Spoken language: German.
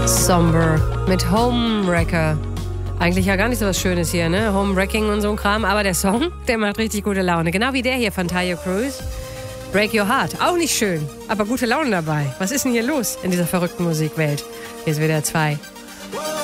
Somber mit Homewrecker. Eigentlich ja gar nicht so was Schönes hier, ne? Homewrecking und so ein Kram. Aber der Song, der macht richtig gute Laune. Genau wie der hier von Taio Cruz. Break Your Heart. Auch nicht schön, aber gute Laune dabei. Was ist denn hier los in dieser verrückten Musikwelt? Hier ist WDR 2.